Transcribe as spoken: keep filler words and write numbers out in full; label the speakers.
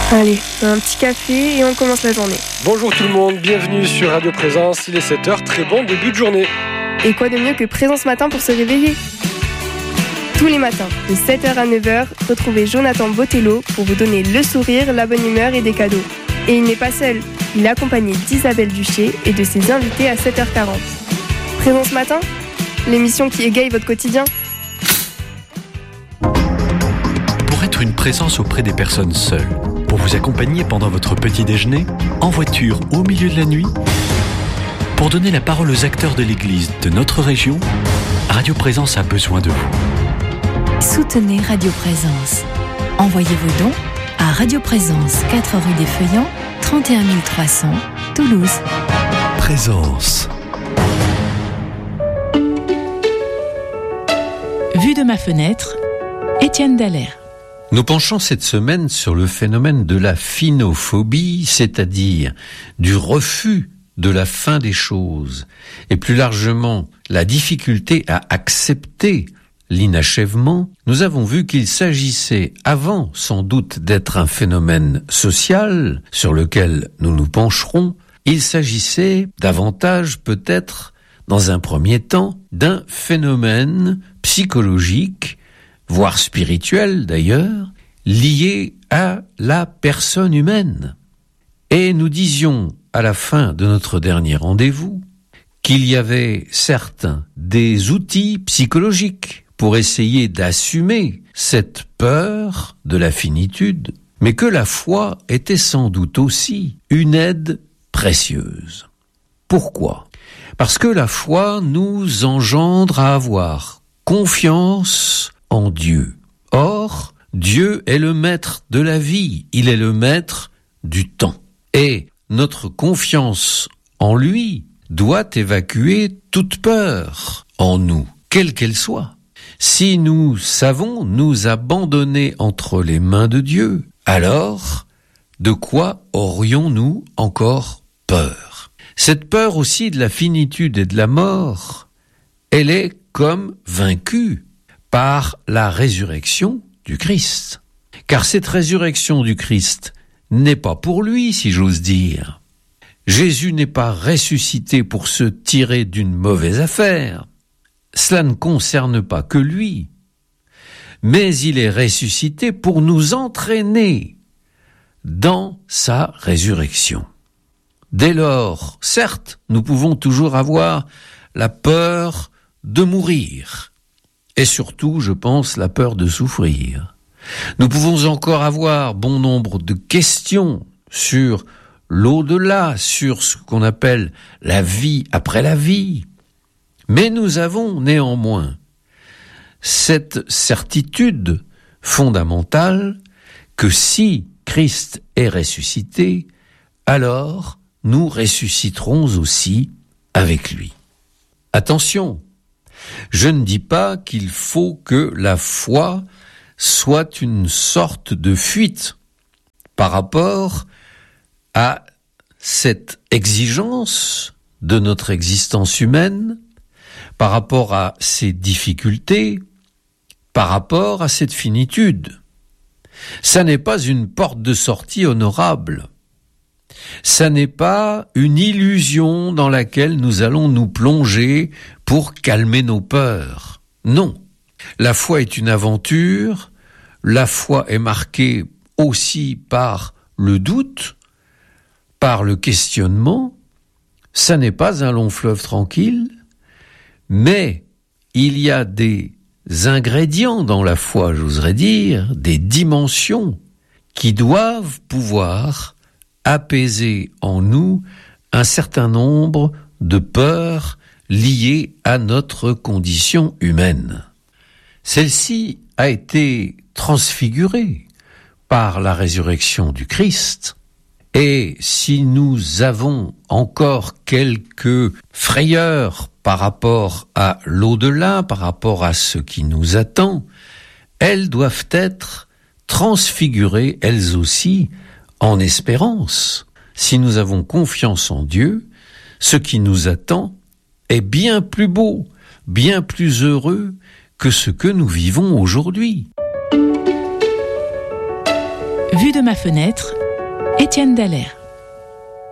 Speaker 1: Allez, un petit café et on commence la journée.
Speaker 2: Bonjour tout le monde, bienvenue sur Radio Présence, il est sept heures, très bon début de journée.
Speaker 1: Et quoi de mieux que Présence Matin pour se réveiller ? Tous les matins, de sept heures à neuf heures, retrouvez Jonathan Botello pour vous donner le sourire, la bonne humeur et des cadeaux. Et il n'est pas seul, il est accompagné d'Isabelle Duché et de ses invités à sept heures quarante. Présence Matin, l'émission qui égaye votre quotidien.
Speaker 3: Pour être une présence auprès des personnes seules, pour vous accompagner pendant votre petit déjeuner, en voiture ou au milieu de la nuit, pour donner la parole aux acteurs de l'Église de notre région, Radio Présence a besoin de vous.
Speaker 4: Soutenez Radio Présence. Envoyez vos dons à Radio Présence, quatre rue des Feuillants, trente et un mille trois cents, Toulouse.
Speaker 3: Présence.
Speaker 4: Vue de ma fenêtre, Étienne Dallaire.
Speaker 5: Nous penchons cette semaine sur le phénomène de la phinophobie, c'est-à-dire du refus de la fin des choses, et plus largement la difficulté à accepter l'inachèvement. Nous avons vu qu'il s'agissait, avant sans doute d'être un phénomène social sur lequel nous nous pencherons, il s'agissait davantage peut-être, dans un premier temps, d'un phénomène psychologique, voire spirituel d'ailleurs, lié à la personne humaine. Et nous disions à la fin de notre dernier rendez-vous qu'il y avait certes des outils psychologiques pour essayer d'assumer cette peur de la finitude, mais que la foi était sans doute aussi une aide précieuse. Pourquoi ? Parce que la foi nous engendre à avoir confiance en Dieu. Or, Dieu est le maître de la vie, il est le maître du temps. Et notre confiance en lui doit évacuer toute peur en nous, quelle qu'elle soit. Si nous savons nous abandonner entre les mains de Dieu, alors de quoi aurions-nous encore peur ? Cette peur aussi de la finitude et de la mort, elle est comme vaincue par la résurrection du Christ. Car cette résurrection du Christ n'est pas pour lui, si j'ose dire. Jésus n'est pas ressuscité pour se tirer d'une mauvaise affaire. Cela ne concerne pas que lui. Mais il est ressuscité pour nous entraîner dans sa résurrection. Dès lors, certes, nous pouvons toujours avoir la peur de mourir. Et surtout, je pense, la peur de souffrir. Nous pouvons encore avoir bon nombre de questions sur l'au-delà, sur ce qu'on appelle la vie après la vie. Mais nous avons néanmoins cette certitude fondamentale que si Christ est ressuscité, alors nous ressusciterons aussi avec lui. Attention! Je ne dis pas qu'il faut que la foi soit une sorte de fuite par rapport à cette exigence de notre existence humaine, par rapport à ces difficultés, par rapport à cette finitude. Ça n'est pas une porte de sortie honorable. Ça n'est pas une illusion dans laquelle nous allons nous plonger pour calmer nos peurs. Non. La foi est une aventure. La foi est marquée aussi par le doute, par le questionnement. Ça n'est pas un long fleuve tranquille, mais il y a des ingrédients dans la foi, j'oserais dire, des dimensions qui doivent pouvoir apaiser en nous un certain nombre de peurs liées à notre condition humaine. Celle-ci a été transfigurée par la résurrection du Christ, et si nous avons encore quelques frayeurs par rapport à l'au-delà, par rapport à ce qui nous attend, elles doivent être transfigurées elles aussi en espérance. Si nous avons confiance en Dieu, ce qui nous attend est bien plus beau, bien plus heureux que ce que nous vivons aujourd'hui.
Speaker 6: Vue de ma fenêtre, Étienne Dallaire.